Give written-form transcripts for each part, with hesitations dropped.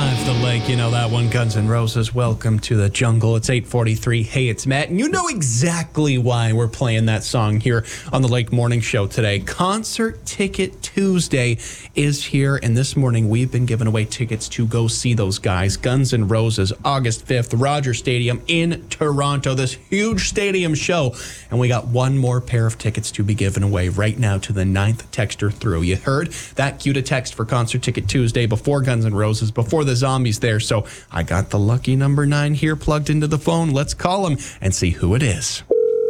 88.5 The Lake. You know that one, Guns N' Roses. Welcome to the jungle. It's 8:43. Hey, it's Matt. And you know exactly why we're playing that song here on the Lake Morning Show today. Concert Ticket Tuesday is here. And this morning, we've been giving away tickets to go see those guys. Guns N' Roses, August 5th, Rogers Stadium in Toronto. This huge stadium show. And we got one more pair of tickets to be given away right now to the 9th texter through. You heard that? Cue to text for Concert Ticket Tuesday before Guns N' Roses, before the Zombies there. So I got the lucky number 9 here plugged into the phone. Let's call him and see who it is.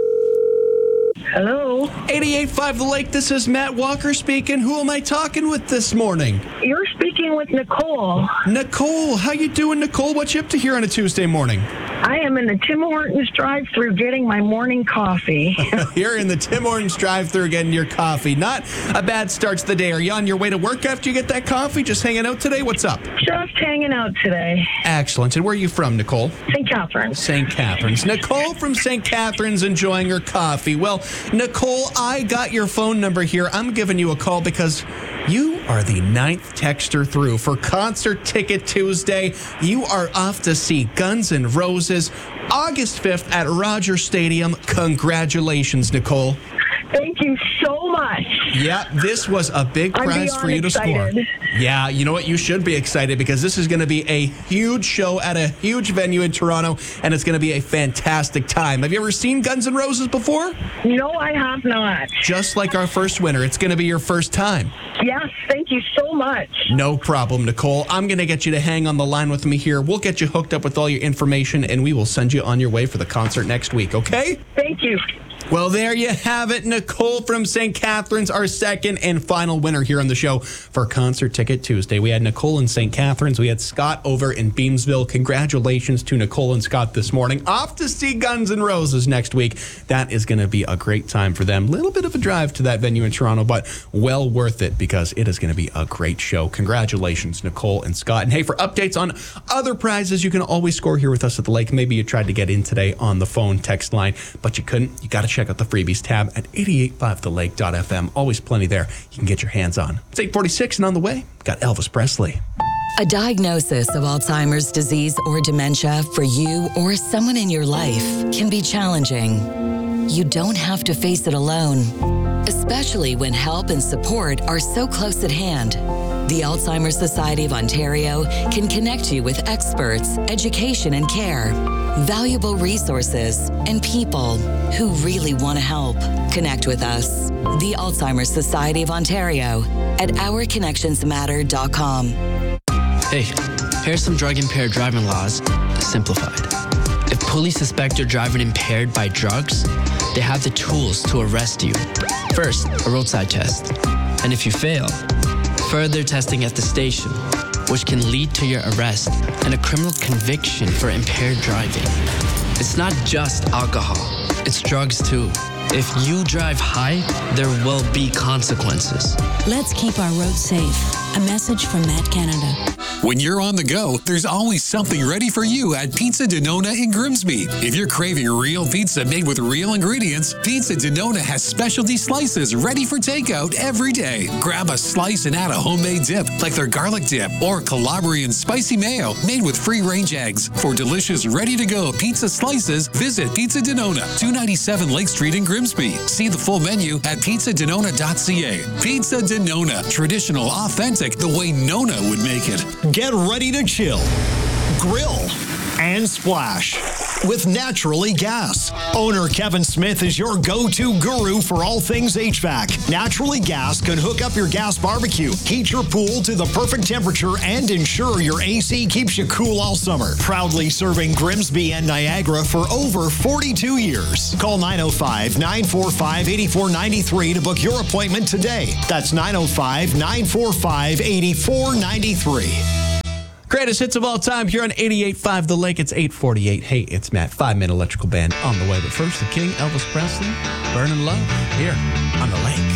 Hello. 88.5 The Lake, this is Matt Walker speaking. Who am I talking with this morning? You're speaking with Nicole. Nicole, how you doing, Nicole? What you up to here on a Tuesday morning? I am in the Tim Hortons drive-thru getting my morning coffee. You're in the Tim Hortons drive-thru getting your coffee. Not a bad start to the day. Are you on your way to work after you get that coffee? Just hanging out today? What's up? Just hanging out today. Excellent. And where are you from, Nicole? St. Catharines. St. Catharines. Nicole from St. Catharines enjoying her coffee. Well, Nicole, I got your phone number here. I'm giving you a call because you are the 9th texter through for Concert Ticket Tuesday. You are off to see Guns N' Roses August 5th at Rogers Stadium. Congratulations, Nicole. Thank you so much. Yeah, this was a big prize for you to score. Yeah, you know what? You should be excited because this is going to be a huge show at a huge venue in Toronto, and it's going to be a fantastic time. Have you ever seen Guns N' Roses before? No, I have not. Just like our first winner, it's going to be your first time. Yes, thank you so much. No problem, Nicole. I'm going to get you to hang on the line with me here. We'll get you hooked up with all your information, and we will send you on your way for the concert next week, okay? Thank you. Well, there you have it. Nicole from St. Catharines, our second and final winner here on the show for Concert Ticket Tuesday. We had Nicole in St. Catharines. We had Scott over in Beamsville. Congratulations to Nicole and Scott this morning. Off to see Guns N' Roses next week. That is going to be a great time for them. Little bit of a drive to that venue in Toronto, but well worth it because it is going to be a great show. Congratulations, Nicole and Scott. And hey, for updates on other prizes, you can always score here with us at the Lake. Maybe you tried to get in today on the phone text line, but you couldn't. You got to check out the freebies tab at 885thelake.fm. Always plenty there you can get your hands on. It's 8:46 and on the way, got Elvis Presley. A diagnosis of Alzheimer's disease or dementia for you or someone in your life can be challenging. You don't have to face it alone, especially when help and support are so close at hand. The Alzheimer's Society of Ontario can connect you with experts, education and care, valuable resources, and people who really want to help. Connect with us, the Alzheimer's Society of Ontario, at ourconnectionsmatter.com. Hey, here's some drug-impaired driving laws simplified. If police suspect you're driving impaired by drugs, they have the tools to arrest you. First, a roadside test. And if you fail, further testing at the station, which can lead to your arrest and a criminal conviction for impaired driving. It's not just alcohol, it's drugs too. If you drive high, there will be consequences. Let's keep our roads safe. A message from Matt Canada. When you're on the go, there's always something ready for you at Pizza Denona in Grimsby. If you're craving real pizza made with real ingredients, Pizza Denona has specialty slices ready for takeout every day. Grab a slice and add a homemade dip, like their garlic dip or Calabrian spicy mayo made with free-range eggs. For delicious, ready-to-go pizza slices, visit Pizza Denona, 297 Lake Street in Grimsby. See the full menu at pizzadenona.ca. Pizza Denona, traditional, authentic, the way Nona would make it. Get ready to chill, grill, and splash with Naturally Gas. Owner Kevin Smith is your go-to guru for all things HVAC. Naturally Gas can hook up your gas barbecue, heat your pool to the perfect temperature, and ensure your AC keeps you cool all summer. Proudly serving Grimsby and Niagara for over 42 years. Call 905-945-8493 to book your appointment today. That's 905-945-8493. Greatest hits of all time here on 88.5 The Lake. It's 8:48. Hey, it's Matt. 5-Minute Electrical Band on the way. But first, the King, Elvis Presley, Burning Love, here on The Lake.